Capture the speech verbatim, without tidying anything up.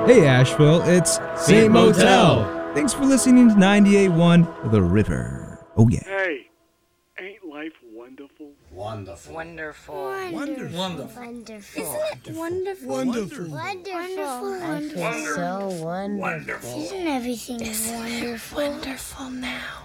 Hey Asheville, it's Saint Motel. Thanks for listening to ninety-eight point one The River. Oh yeah. Hey, ain't life wonderful? Wonderful. Wonderful. Wonderful. Wonderful. Wonderful. Isn't it wonderful? Wonderful. Wonderful. I feel so wonderful. Isn't everything wonderful? Wonderful now.